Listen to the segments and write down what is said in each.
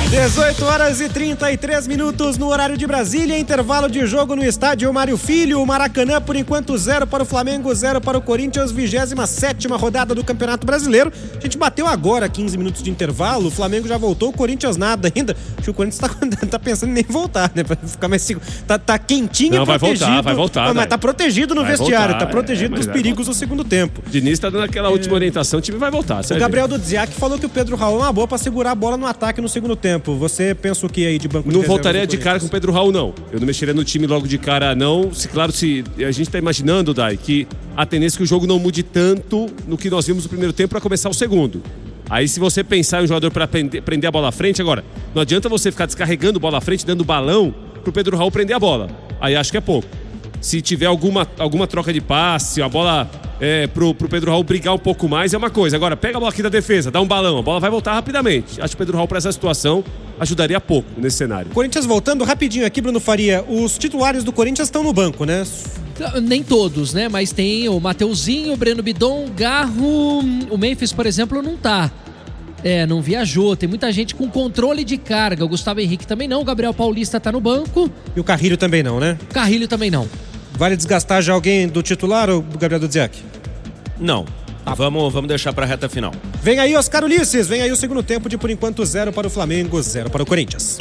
18h33 no horário de Brasília, intervalo de jogo no estádio Mário Filho, Maracanã, por enquanto 0 para o Flamengo, 0 para o Corinthians, 27ª rodada do Campeonato Brasileiro. A gente bateu agora 15 minutos de intervalo, o Flamengo já voltou, o Corinthians nada ainda. Acho que o Corinthians tá pensando em nem voltar, né? Pra ficar mais seguro. Tá quentinho. Não, e protegido. Vai voltar. Mas tá protegido no vestiário, tá protegido dos perigos do segundo tempo. O Diniz tá dando aquela última orientação, o time vai voltar. O Gabriel Dudziak falou que o Pedro Raul é uma boa pra segurar a bola no ataque no segundo tempo. Você pensa o que aí de banco de Não voltaria de cara com o Pedro Raul, não. Eu não mexeria no time logo de cara, não. Se a gente tá imaginando, Dai, que a tendência é que o jogo não mude tanto no que nós vimos no primeiro tempo para começar o segundo. Aí se você pensar em um jogador para prender a bola à frente, agora, não adianta você ficar descarregando bola à frente, dando balão pro Pedro Raul prender a bola. Aí acho que é pouco. Se tiver alguma troca de passe, a bola pro Pedro Raul brigar um pouco mais, é uma coisa. Agora, pega a bola aqui da defesa, dá um balão, a bola vai voltar rapidamente. Acho que o Pedro Raul, para essa situação, ajudaria pouco nesse cenário. Corinthians voltando rapidinho aqui, Bruno Faria. Os titulares do Corinthians estão no banco, né? Nem todos, né? Mas tem o Mateuzinho, o Breno Bidon, Garro, o Memphis, por exemplo, não tá. Não viajou. Tem muita gente com controle de carga. O Gustavo Henrique também não. O Gabriel Paulista tá no banco. E o Carrilho também não, né? O Carrilho também não. Vale desgastar já alguém do titular, ou do Gabriel Dudziak? Não. Vamos deixar pra reta final. Vem aí, Oscar Ulisses. Vem aí o segundo tempo de, por enquanto, 0 para o Flamengo, 0 para o Corinthians.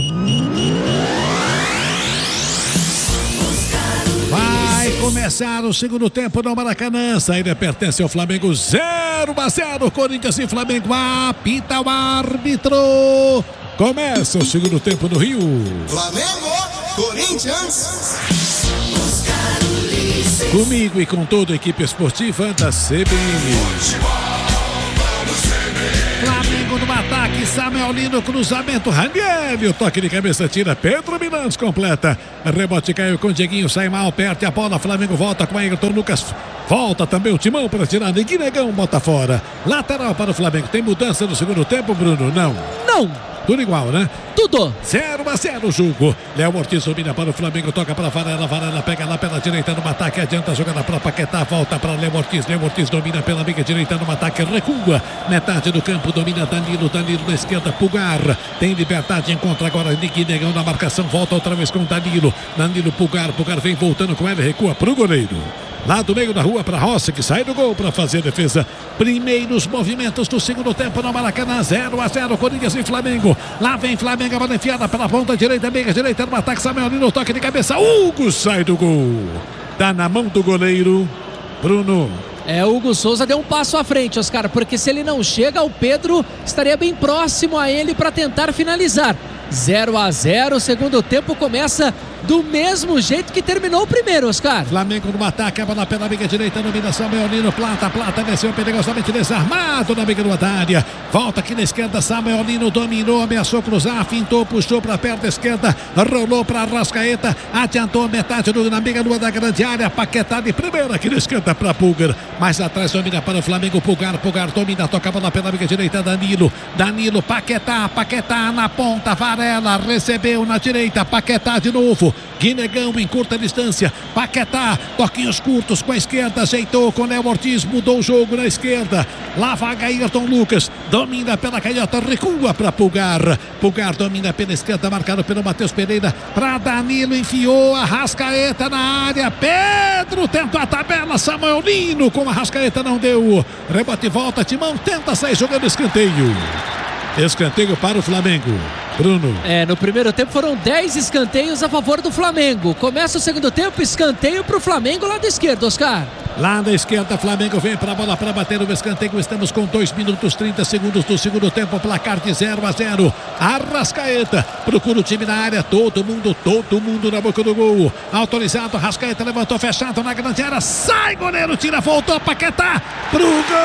Vai começar o segundo tempo no Maracanã. Saída pertence ao Flamengo, 0-0. Corinthians e Flamengo. Apita o árbitro. Começa o segundo tempo no Rio. Flamengo, Corinthians. Comigo e com toda a equipe esportiva da CBN. Flamengo no ataque, Samuel Lino, cruzamento, Ranieri, o toque de cabeça tira, Pedro Milandes completa, rebote caiu com o Dieguinho, sai mal, perde a bola, Flamengo volta com Ayrton Lucas, volta também o Timão para tirar, Guinegão bota fora, lateral para o Flamengo. Tem mudança no segundo tempo, Bruno? Não. Tudo igual, né? Tudo. 0-0 o jogo. Léo Ortiz domina para o Flamengo, toca para Varela pega lá pela direita no ataque, adianta a jogada para Paquetá, volta para Léo Ortiz domina pela meia direita no ataque, recua, metade do campo, domina Danilo na esquerda, Pulgar, tem liberdade, encontra agora Guinegão na marcação, volta outra vez com Danilo, Pulgar vem voltando com ele, recua para o goleiro. Lá do meio da rua para Rossi, que sai do gol para fazer a defesa. Primeiros movimentos do segundo tempo no Maracanã, 0-0, Corinthians e Flamengo. Lá vem Flamengo, a bola enfiada pela ponta direita, meia direita no ataque, Samuel Lino, toque de cabeça, Hugo sai do gol. Tá na mão do goleiro, Bruno. Hugo Souza deu um passo à frente, Oscar, porque se ele não chega, o Pedro estaria bem próximo a ele para tentar finalizar. 0-0, segundo tempo começa do mesmo jeito que terminou o primeiro, Oscar. Flamengo no ataque, a bola pela amiga direita, domina Samuel Lino, Plata desceu perigosamente desarmado na amiga da área, volta aqui na esquerda, Samuel Lino dominou, ameaçou cruzar, fintou, puxou para a perna esquerda, rolou para Arrascaeta, adiantou metade na amiga da grande área, Paquetá de primeira aqui na esquerda para Pulgar, mais atrás domina para o Flamengo, Pulgar domina, toca a bola pela amiga direita, Danilo, Paquetá na ponta, Varela recebeu na direita, Paquetá de novo, Guinegão em curta distância, Paquetá, toquinhos curtos com a esquerda, ajeitou com Léo Ortiz, mudou o jogo na esquerda, lá vai Ayrton Lucas, domina pela canhota, recua para Pulgar domina pela esquerda, marcado pelo Matheus Pereira, para Danilo, enfiou Arrascaeta na área, Pedro tenta a tabela, Samuel Lino com Arrascaeta não deu, rebote, volta, Timão tenta sair jogando escanteio para o Flamengo. Bruno. No primeiro tempo foram 10 escanteios a favor do Flamengo. Começa o segundo tempo, escanteio para o Flamengo lá da esquerda, Oscar. Lá da esquerda, Flamengo vem para a bola para bater o escanteio. Estamos com 2 minutos 30 segundos do segundo tempo, placar de 0-0. Arrascaeta procura o time na área, todo mundo na boca do gol. Autorizado, Arrascaeta levantou, fechado na grande área, sai goleiro, tira, voltou, Paquetá pro gol.